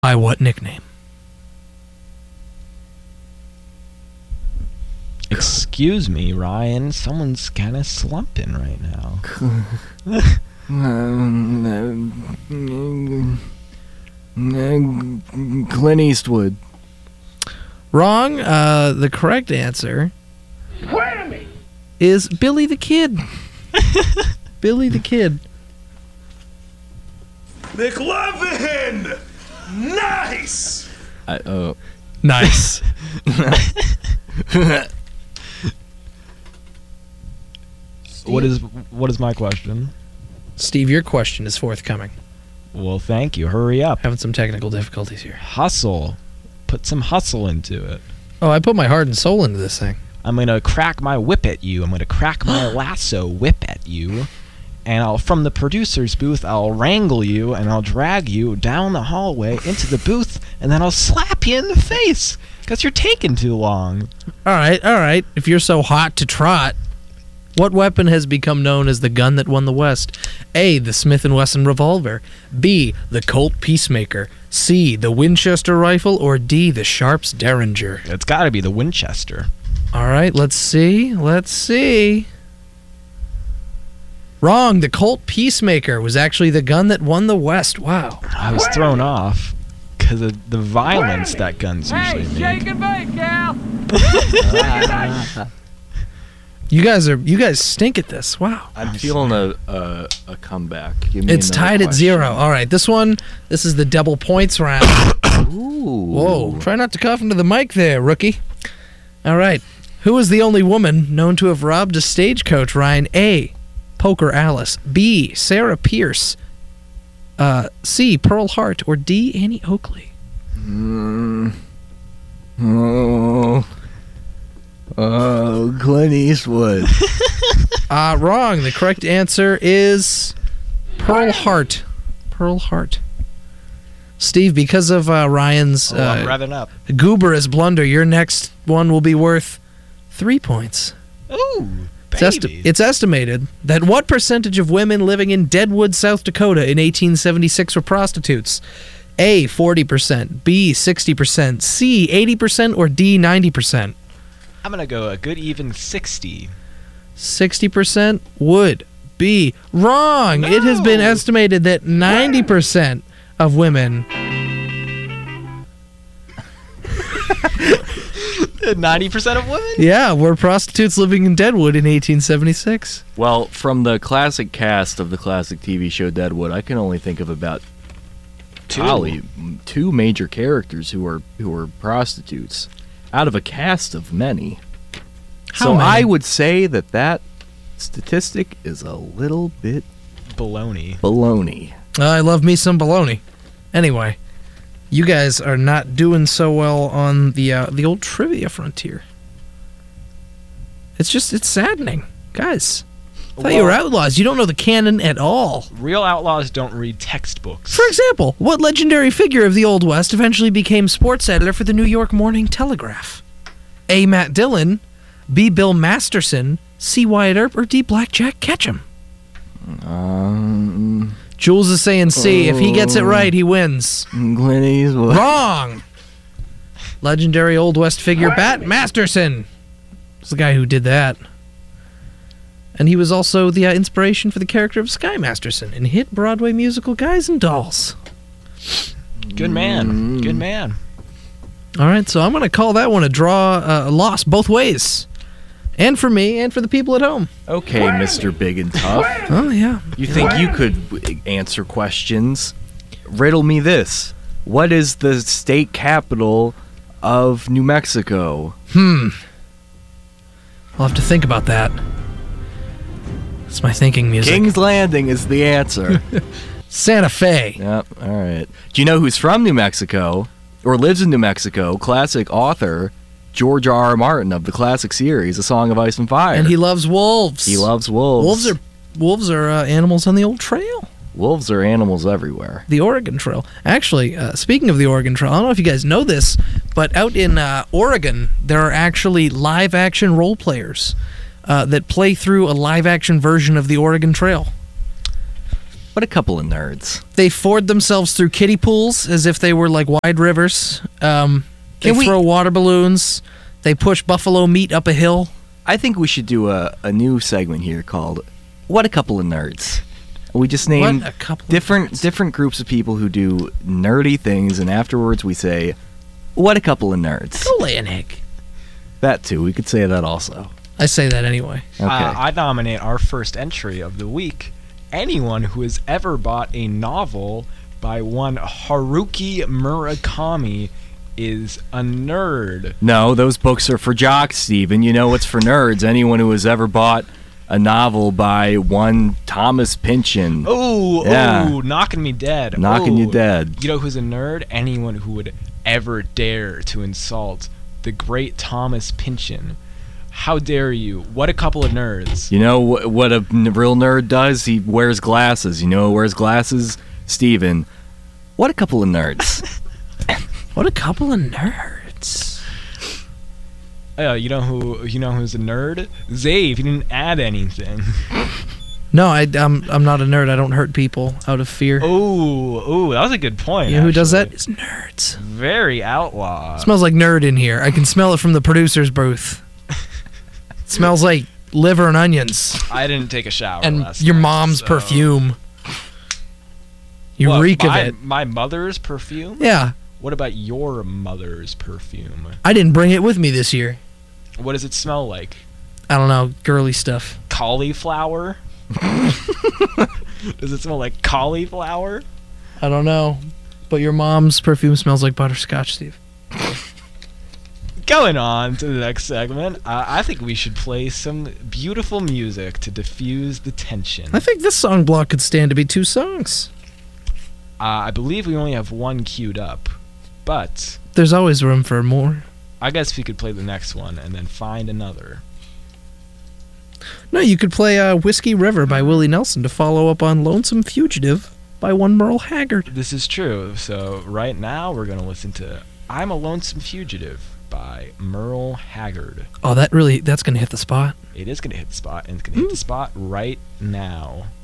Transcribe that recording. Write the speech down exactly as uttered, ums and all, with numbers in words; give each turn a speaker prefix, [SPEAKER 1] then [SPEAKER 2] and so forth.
[SPEAKER 1] By what nickname?
[SPEAKER 2] Excuse me, Ryan. Someone's kind of slumping right now.
[SPEAKER 3] Clint Eastwood.
[SPEAKER 1] Wrong. Uh, the correct answer
[SPEAKER 4] Whammy!
[SPEAKER 1] is Billy the Kid. Billy the Kid.
[SPEAKER 4] McLovin! Nice!
[SPEAKER 3] I, oh.
[SPEAKER 1] Nice.
[SPEAKER 2] What is what is my question?
[SPEAKER 1] Steve, your question is forthcoming.
[SPEAKER 2] Well, thank you. Hurry up.
[SPEAKER 1] Having some technical difficulties here.
[SPEAKER 2] Hustle. Put some hustle into it.
[SPEAKER 1] Oh, I put my heart and soul into this thing.
[SPEAKER 2] I'm going to crack my whip at you. I'm going to crack my lasso whip at you. And I'll, from the producer's booth, I'll wrangle you and I'll drag you down the hallway into the booth, and then I'll slap you in the face because you're taking too long.
[SPEAKER 1] All right, all right. If you're so hot to trot, what weapon has become known as the gun that won the West? A, the Smith and Wesson revolver. B, the Colt Peacemaker. C, the Winchester rifle. Or D, the Sharps Derringer.
[SPEAKER 2] It's got to be the Winchester.
[SPEAKER 1] All right, let's see. Let's see. Wrong. The Colt Peacemaker was actually the gun that won the West. Wow.
[SPEAKER 2] I was thrown off because of the violence that guns usually make.
[SPEAKER 4] Shake and bake, Cal!
[SPEAKER 1] You guys are you guys stink at this. Wow.
[SPEAKER 3] I'm feeling a, a a comeback. Give me
[SPEAKER 1] It's
[SPEAKER 3] another
[SPEAKER 1] tied at
[SPEAKER 3] question.
[SPEAKER 1] zero. All right, this one, this is the double points round.
[SPEAKER 3] Ooh.
[SPEAKER 1] Whoa, try not to cough into the mic there, rookie. All right. Who is the only woman known to have robbed a stagecoach, Ryan? A, Poker Alice. B, Sarah Pierce. Uh, C, Pearl Hart. Or D, Annie Oakley.
[SPEAKER 3] Mm. Oh. Oh, Clint Eastwood.
[SPEAKER 1] Uh, wrong. The correct answer is Pearl Hart. Pearl Hart. Steve, because of uh, Ryan's
[SPEAKER 2] Oh, I'm
[SPEAKER 1] uh,
[SPEAKER 2] revving up.
[SPEAKER 1] gooberous blunder, your next one will be worth three points.
[SPEAKER 2] Ooh,
[SPEAKER 1] It's, esti-
[SPEAKER 2] baby.
[SPEAKER 1] it's estimated that what percentage of women living in Deadwood, South Dakota in eighteen seventy-six were prostitutes? A, forty percent, B, sixty percent, C, eighty percent, or D, ninety percent?
[SPEAKER 2] I'm going to go a good even sixty.
[SPEAKER 1] sixty percent would be wrong. It has been
[SPEAKER 2] No.
[SPEAKER 1] estimated that ninety percent of women...
[SPEAKER 2] ninety percent of women?
[SPEAKER 1] Yeah, were prostitutes living in Deadwood in eighteen seventy-six.
[SPEAKER 3] Well, from the classic cast of the classic T V show Deadwood, I can only think of about
[SPEAKER 2] Two.
[SPEAKER 3] probably two major characters who are who are prostitutes out of a cast of many.
[SPEAKER 1] How
[SPEAKER 3] so
[SPEAKER 1] many?
[SPEAKER 3] I would say that that statistic is a little bit
[SPEAKER 2] Baloney.
[SPEAKER 3] baloney.
[SPEAKER 1] I love me some baloney. Anyway, you guys are not doing so well on the uh, the old trivia frontier. It's just, it's saddening. Guys, I thought you were
[SPEAKER 2] Well-
[SPEAKER 1] outlaws. You don't know the canon at all.
[SPEAKER 2] Real outlaws don't read textbooks.
[SPEAKER 1] For example, what legendary figure of the Old West eventually became sports editor for the New York Morning Telegraph? A, Matt Dillon. B, Bill Masterson. C, Wyatt Earp. Or D, Blackjack Ketchum.
[SPEAKER 3] Um,
[SPEAKER 1] Jules is saying C. If he gets it right, he wins.
[SPEAKER 3] Clint Eastwood.
[SPEAKER 1] Wrong. Legendary Old West figure Bat Masterson. It's the guy who did that. And he was also the uh, inspiration for the character of Sky Masterson in hit Broadway musical Guys and Dolls.
[SPEAKER 2] Good man. Good man.
[SPEAKER 1] All right, so I'm going to call that one a draw, uh, a loss both ways. And for me, and for the people at home.
[SPEAKER 3] Okay, Mister Big and Tough.
[SPEAKER 1] Oh, yeah.
[SPEAKER 3] You think you could w- answer questions? Riddle me this. What is the state capital of New Mexico?
[SPEAKER 1] Hmm. I'll have to think about that. It's my thinking music.
[SPEAKER 3] King's Landing is the answer.
[SPEAKER 1] Santa Fe.
[SPEAKER 3] Yep, all right. Do you know who's from New Mexico or lives in New Mexico? Classic author George R. R. Martin of the classic series, A Song of Ice and Fire.
[SPEAKER 1] And he loves wolves.
[SPEAKER 3] He loves wolves.
[SPEAKER 1] Wolves are wolves are uh, animals on the old trail.
[SPEAKER 3] Wolves are animals everywhere.
[SPEAKER 1] The Oregon Trail. Actually, uh, speaking of the Oregon Trail, I don't know if you guys know this, but out in uh, Oregon, there are actually live-action role players uh, that play through a live-action version of the Oregon Trail.
[SPEAKER 3] What a couple of nerds.
[SPEAKER 1] They ford themselves through kiddie pools as if they were like wide rivers. Um, they
[SPEAKER 3] Can we-
[SPEAKER 1] throw water balloons. They push buffalo meat up a hill.
[SPEAKER 3] I think we should do a, a new segment here called What a Couple of Nerds. We just name
[SPEAKER 1] What a couple of
[SPEAKER 3] different
[SPEAKER 1] nerds.
[SPEAKER 3] different groups of people who do nerdy things, and afterwards we say, what a couple of nerds.
[SPEAKER 1] Go lay an egg.
[SPEAKER 3] That too. We could say that also.
[SPEAKER 1] I say that anyway.
[SPEAKER 3] Okay.
[SPEAKER 2] Uh, I nominate our first entry of the week. Anyone who has ever bought a novel by one Haruki Murakami is a nerd.
[SPEAKER 3] No, those books are for jocks, Steven. You know what's for nerds. Anyone who has ever bought a novel by one Thomas Pynchon.
[SPEAKER 2] Oh,
[SPEAKER 3] Yeah.
[SPEAKER 2] oh, knocking me dead.
[SPEAKER 3] Knocking you
[SPEAKER 2] Oh.
[SPEAKER 3] dead.
[SPEAKER 2] You know who's a nerd? Anyone who would ever dare to insult the great Thomas Pynchon. How dare you? What a couple of nerds.
[SPEAKER 3] You know wh- what a n- real nerd does? He wears glasses. You know who wears glasses? Steven. What a couple of nerds.
[SPEAKER 1] What a couple of nerds.
[SPEAKER 2] Uh, you know who? You know who's a nerd? Zave. He didn't add anything.
[SPEAKER 1] No, I, I'm I'm not a nerd. I don't hurt people out of fear.
[SPEAKER 2] Oh, oh, that was a good point.
[SPEAKER 1] You know who does that?
[SPEAKER 2] actually.
[SPEAKER 1] It's nerds.
[SPEAKER 2] Very outlaw.
[SPEAKER 1] Smells like nerd in here. I can smell it from the producer's booth. It smells like liver and onions
[SPEAKER 2] I didn't take a shower
[SPEAKER 1] and
[SPEAKER 2] last
[SPEAKER 1] your
[SPEAKER 2] night,
[SPEAKER 1] mom's
[SPEAKER 2] so-
[SPEAKER 1] perfume. You
[SPEAKER 2] What,
[SPEAKER 1] reek
[SPEAKER 2] my,
[SPEAKER 1] of it.
[SPEAKER 2] My mother's perfume?
[SPEAKER 1] Yeah,
[SPEAKER 2] What about your mother's perfume?
[SPEAKER 1] I didn't bring it with me this year.
[SPEAKER 2] What does it smell like?
[SPEAKER 1] I don't know, girly stuff.
[SPEAKER 2] Cauliflower? Does it smell like cauliflower?
[SPEAKER 1] I don't know, but your mom's perfume smells like butterscotch, Steve.
[SPEAKER 2] Going on to the next segment, uh, I think we should play some beautiful music to diffuse the tension.
[SPEAKER 1] I think this song block could stand to be two songs.
[SPEAKER 2] Uh, I believe we only have one queued up, but
[SPEAKER 1] There's always room for more.
[SPEAKER 2] I guess we could play the next one and then find another.
[SPEAKER 1] No, you could play uh, Whiskey River by Willie Nelson to follow up on Lonesome Fugitive by one Merle Haggard.
[SPEAKER 2] This is true. So right now we're going to listen to I'm a Lonesome Fugitive by Merle Haggard.
[SPEAKER 1] Oh, that really, that's going to hit the spot.
[SPEAKER 2] It is going to hit the spot, and it's going to hit the spot right now.